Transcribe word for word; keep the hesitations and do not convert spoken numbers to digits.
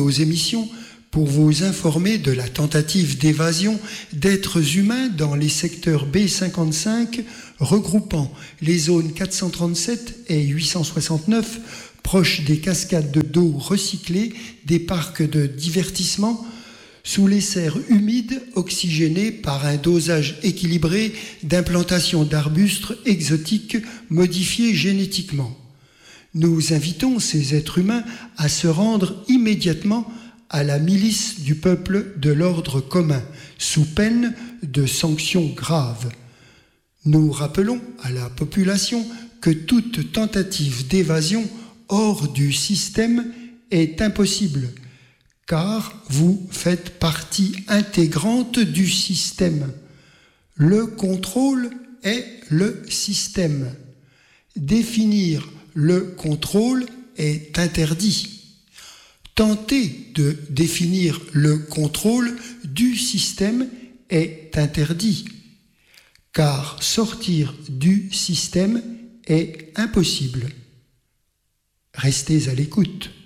Aux émissions pour vous informer de la tentative d'évasion d'êtres humains dans les secteurs B cinquante-cinq regroupant les zones quatre cent trente-sept et huit cent soixante-neuf proches des cascades d'eau recyclées des parcs de divertissement sous les serres humides oxygénées par un dosage équilibré d'implantation d'arbustes exotiques modifiés génétiquement. Nous invitons ces êtres humains à se rendre immédiatement à la milice du peuple de l'ordre commun, sous peine de sanctions graves. Nous rappelons à la population que toute tentative d'évasion hors du système est impossible, car vous faites partie intégrante du système. Le contrôle est le système. Définir le contrôle est interdit. Tenter de définir le contrôle du système est interdit, car sortir du système est impossible. Restez à l'écoute.